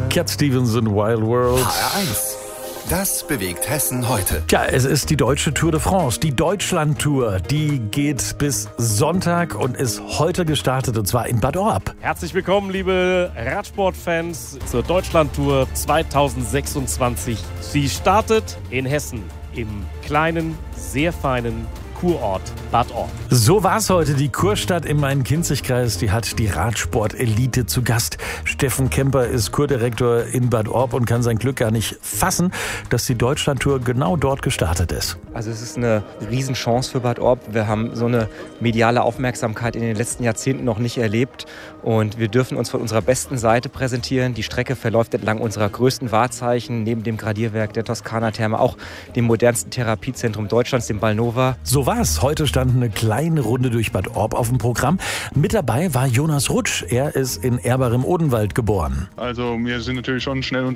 Cat Stevens in Wild World. HR1. Das bewegt Hessen heute. Tja, es ist die deutsche Tour de France, die Deutschland-Tour. Die geht bis Sonntag und ist heute gestartet, und zwar in Bad Orb. Herzlich willkommen, liebe Radsportfans, zur Deutschland-Tour 2026. Sie startet in Hessen, im kleinen, sehr feinen Kurort Bad Orb. So war's heute. Die Kurstadt im Main-Kinzig-Kreis, die hat die Radsport-Elite zu Gast. Steffen Kemper ist Kurdirektor in Bad Orb und kann sein Glück gar nicht fassen, dass die Deutschland-Tour genau dort gestartet ist. Also es ist eine Riesenchance für Bad Orb. Wir haben so eine mediale Aufmerksamkeit in den letzten Jahrzehnten noch nicht erlebt. Und wir dürfen uns von unserer besten Seite präsentieren. Die Strecke verläuft entlang unserer größten Wahrzeichen, neben dem Gradierwerk der Toskana-Therme, auch dem modernsten Therapiezentrum Deutschlands, dem Balnova. So war's. Heute stand eine kleine Runde durch Bad Orb auf dem Programm. Mit dabei war Jonas Rutsch. Er ist in Erber im Odenwald geboren. Also wir sind natürlich schon schnell